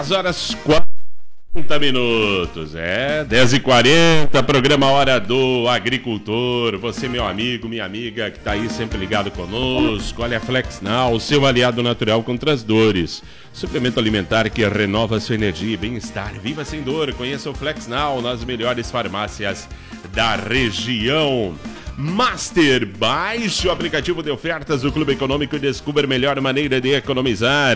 horas 40 minutos, 10h40, programa Hora do Agricultor. Você, meu amigo, minha amiga, que tá aí sempre ligado conosco. Olha a Flexnal, seu aliado natural contra as dores. Suplemento alimentar que renova sua energia e bem-estar. Viva sem dor, conheça o Flexnal nas melhores farmácias da região. Master, baixe o aplicativo de ofertas do Clube Econômico e descubra a melhor maneira de economizar.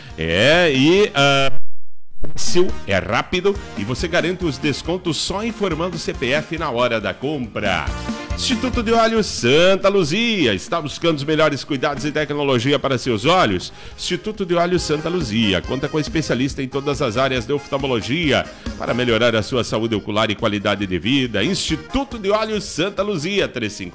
Fácil, é rápido e você garante os descontos só informando o CPF na hora da compra. Instituto de Olhos Santa Luzia. Está buscando os melhores cuidados e tecnologia para seus olhos? Instituto de Olhos Santa Luzia conta com especialista em todas as áreas de oftalmologia para melhorar a sua saúde ocular e qualidade de vida. Instituto de Olhos Santa Luzia,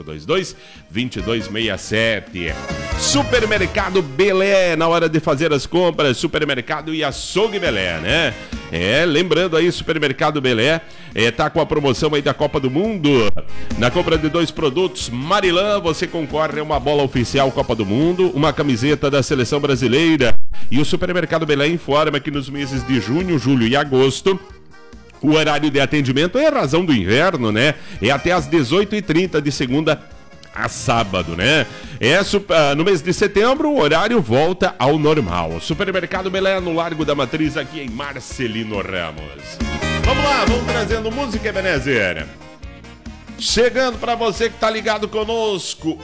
3522-2267. Supermercado Belé, na hora de fazer as compras, Supermercado e Açougue Belé, né? Lembrando aí, Supermercado Belé tá com a promoção aí da Copa do Mundo. Na compra de 2 produtos Marilã, você concorre a uma bola oficial Copa do Mundo, uma camiseta da Seleção Brasileira. E o Supermercado Belé informa que nos meses de junho, julho e agosto, o horário de atendimento é a razão do inverno, né? É até às 18h30 de segunda a sábado, né? No mês de setembro, o horário volta ao normal. Supermercado Belé no Largo da Matriz, aqui em Marcelino Ramos. Vamos lá, vamos trazendo música, Ebenezer. Chegando para você que tá ligado conosco.